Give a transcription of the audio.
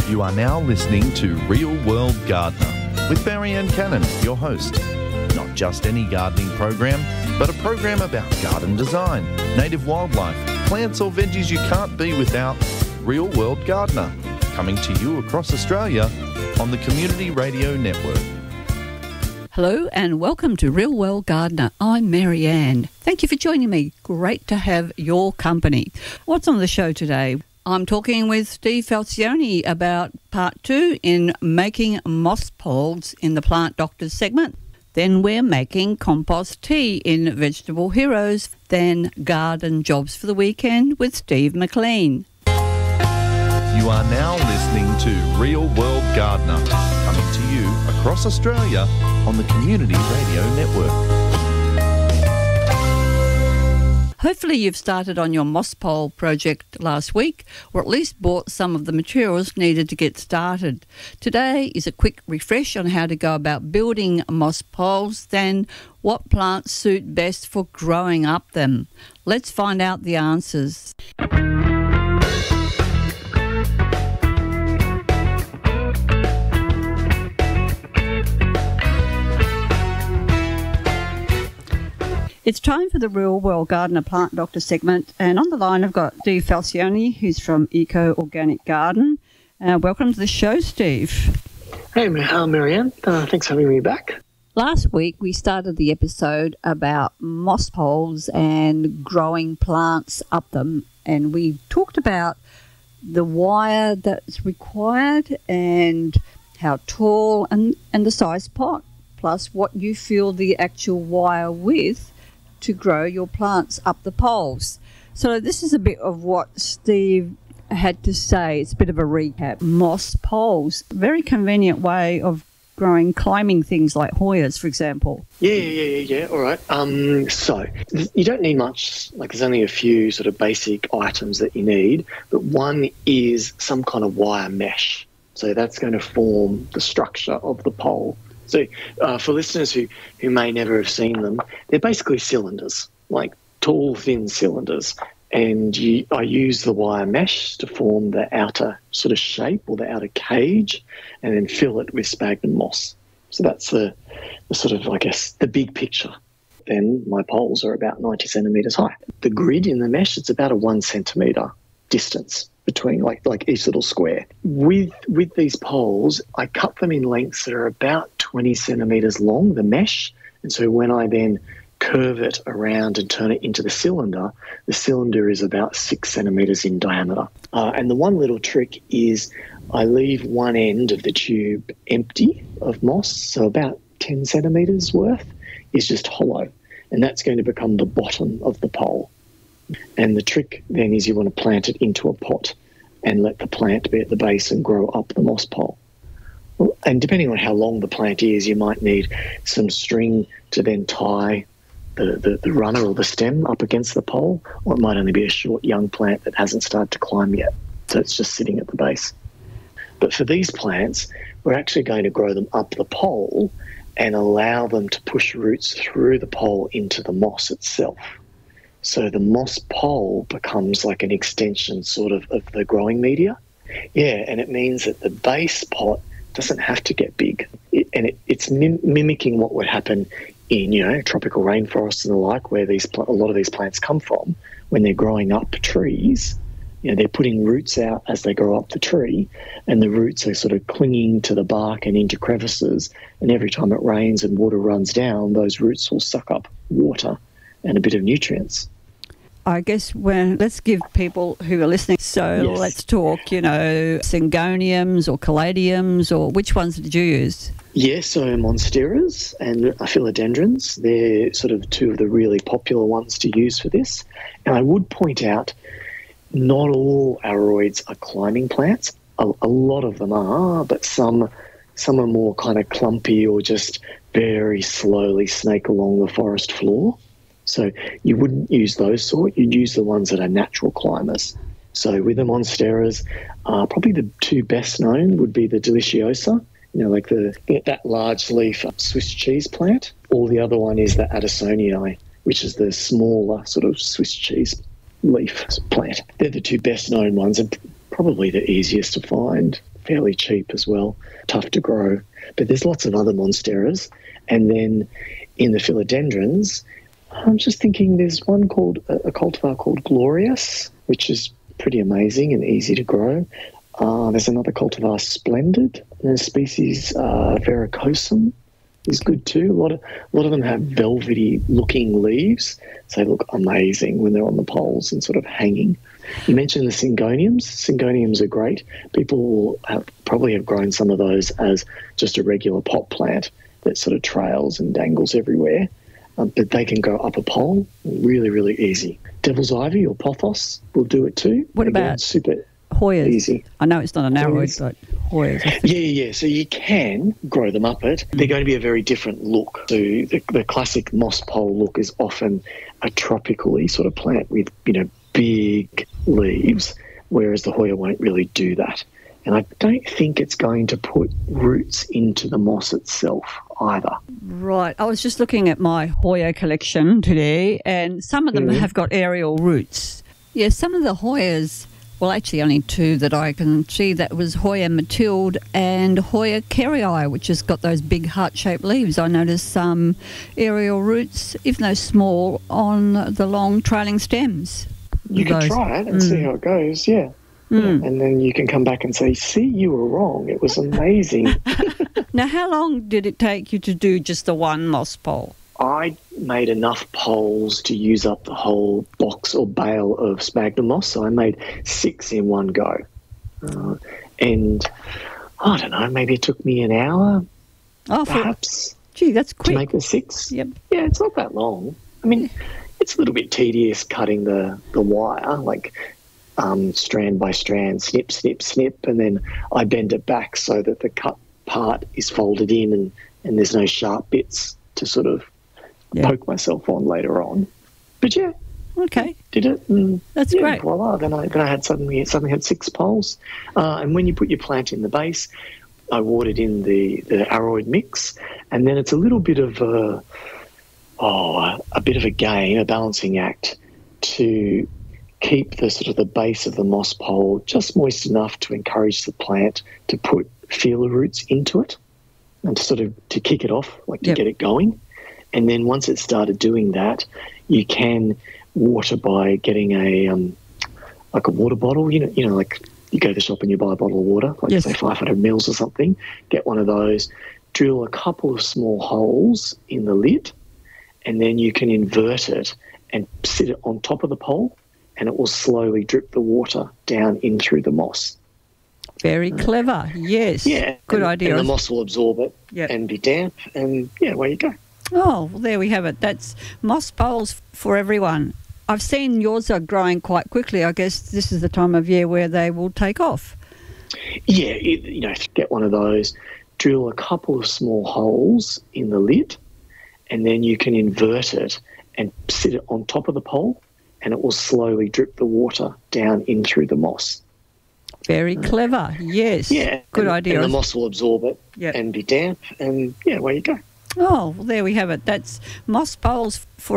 You are now listening to Real World Gardener with Marianne Cannon, your host. Not just any gardening program, but a program about garden design, native wildlife, plants or veggies you can't be without. Real World Gardener, coming to you across Australia on the Community Radio Network. Hello and welcome to Real World Gardener. I'm Marianne. Thank you for joining me. Great to have your company. What's on the show today? I'm talking with Steve Falcioni about part 2 in making moss poles in the Plant Doctors segment. Then we're making compost tea in Vegetable Heroes. Then garden jobs for the weekend with Steve McLean. You are now listening to Real World Gardener, coming to you across Australia on the Community Radio Network. Hopefully you've started on your moss pole project last week, or at least bought some of the materials needed to get started. Today is a quick refresh on how to go about building moss poles, then what plants suit best for growing up them. Let's find out the answers. It's time for the Real World Gardener Plant Doctor segment, and on the line I've got Steve Falcioni, who's from Eco Organic Garden. Welcome to the show, Steve. Hey, Marianne. Thanks for having me back. Last week we started the episode about moss poles and growing plants up them, and we talked about the wire that's required and how tall and the size pot, plus what you fill the actual wire with to grow your plants up the poles. So this is a bit of what Steve had to say. It's a bit of a recap. Moss poles, very convenient way of growing climbing things like Hoyas, for example. Yeah. All right. So you don't need much. Like, there's only a few sort of basic items that you need, but one is some kind of wire mesh. So that's going to form the structure of the pole. So for listeners who may never have seen them, they're basically cylinders, like tall, thin cylinders. And I use the wire mesh to form the outer sort of shape or the outer cage, and then fill it with sphagnum moss. So that's the sort of, I guess, the big picture. Then my poles are about 90 centimetres high. The grid in the mesh, it's about a 1 centimetre distance between like each little square. With these poles, I cut them in lengths that are about 20 centimetres long, the mesh. And so when I then curve it around and turn it into the cylinder is about 6 centimetres in diameter. And the one little trick is I leave one end of the tube empty of moss, so about 10 centimetres worth is just hollow. And that's going to become the bottom of the pole. And the trick then is you want to plant it into a pot and let the plant be at the base and grow up the moss pole. And depending on how long the plant is, you might need some string to then tie the runner or the stem up against the pole, or it might only be a short young plant that hasn't started to climb yet, so it's just sitting at the base. But for these plants, we're actually going to grow them up the pole and allow them to push roots through the pole into the moss itself. So the moss pole becomes like an extension sort of the growing media. Yeah, and it means that the base pot doesn't have to get big. It's mimicking what would happen in, tropical rainforests and the like, where a lot of these plants come from. When they're growing up trees, they're putting roots out as they grow up the tree, and the roots are sort of clinging to the bark and into crevices, and every time it rains and water runs down, those roots will suck up water and a bit of nutrients. I guess let's give people who are listening, Yes. Let's talk, syngoniums or caladiums, or which ones did you use? Yes, so monsteras and philodendrons, they're sort of two of the really popular ones to use for this. And I would point out, not all aroids are climbing plants. A lot of them are, but some are more kind of clumpy or just very slowly snake along the forest floor. So you wouldn't use those sort. You'd use the ones that are natural climbers. So with the monsteras, probably the two best known would be the deliciosa, like that large leaf Swiss cheese plant, or the other one is the Addisonii, which is the smaller sort of Swiss cheese leaf plant. They're the two best known ones and probably the easiest to find fairly cheap as well, tough to grow. But there's lots of other monsteras. And then in the philodendrons, I'm just thinking there's one called a cultivar called Glorious, which is pretty amazing and easy to grow. There's another cultivar, Splendid. There's species Verrucosum is good too. A lot of them have velvety looking leaves, so they look amazing when they're on the poles and sort of hanging. You mentioned the Syngoniums. Syngoniums are great. People probably have grown some of those as just a regular pot plant that sort of trails and dangles everywhere. But they can go up a pole really, really easy. Devil's Ivy or Pothos will do it too. What Again, about super Hoyas? easy. I know it's not an aroid, but Hoyas. Yeah. So you can grow them up it. They're going to be a very different look. So the classic moss pole look is often a tropically sort of plant with, big leaves, whereas the Hoya won't really do that. And I don't think it's going to put roots into the moss itself either. Right. I was just looking at my Hoya collection today, and some of them have got aerial roots. Yeah, some of the Hoyas, well, actually only two that I can see, that was Hoya Matilde and Hoya Kerrii, which has got those big heart-shaped leaves. I noticed some aerial roots, even though small, on the long trailing stems. You could try it and see how it goes, yeah. And then you can come back and say, see, you were wrong. It was amazing. Now, how long did it take you to do just the one moss pole? I made enough poles to use up the whole box or bale of sphagnum moss, so I made 6 in one go. And I don't know, maybe it took me an hour, perhaps. Gee, that's quick. To make the 6. Yep. Yeah, it's not that long. I mean, it's a little bit tedious cutting the wire, like strand by strand, snip, snip, snip, and then I bend it back so that the cut part is folded in and there's no sharp bits to sort of poke myself on later on. But yeah, okay, did it. And that's great. Voila! Then I had suddenly had 6 poles, and when you put your plant in the base, I watered in the aroid mix, and then it's a little bit of a bit of a game, a balancing act to keep the sort of the base of the moss pole just moist enough to encourage the plant to put feeler roots into it and to sort of to kick it off, like to get it going. And then once it started doing that, you can water by getting a water bottle. You know, like you go to the shop and you buy a bottle of water, like say 500 mils or something. Get one of those, drill a couple of small holes in the lid, and then you can invert it and sit it on top of the pole, and it will slowly drip the water down in through the moss. Very clever, yes. Yeah. Good idea. And the moss will absorb it and be damp, and away you go. Oh, well, there we have it. That's moss poles for everyone. I've seen yours are growing quite quickly. I guess this is the time of year where they will take off. Yeah, get one of those, drill a couple of small holes in the lid, and then you can invert it and sit it on top of the pole, and it will slowly drip the water down in through the moss. Very clever, yes. Yeah. Good idea. And the moss will absorb it and be damp, and away you go. Oh, well, there we have it. That's moss poles for